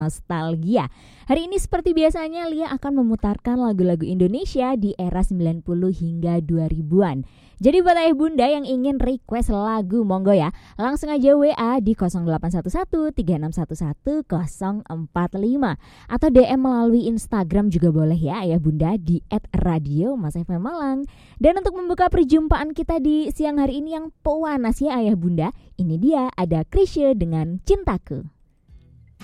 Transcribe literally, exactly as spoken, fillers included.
nostalgia. Hari ini seperti biasanya Lia akan memutarkan lagu-lagu Indonesia di era sembilan puluh hingga dua ribuan. Jadi buat ayah bunda yang ingin request lagu, monggo ya, langsung aja W A di nol delapan satu satu tiga enam satu satu nol empat lima atau D M melalui Instagram juga boleh ya ayah bunda di et radio mas f m malang. Dan untuk membuka perjumpaan kita di siang hari ini yang pewanas ya ayah bunda, ini dia ada Chrisye dengan Cintaku.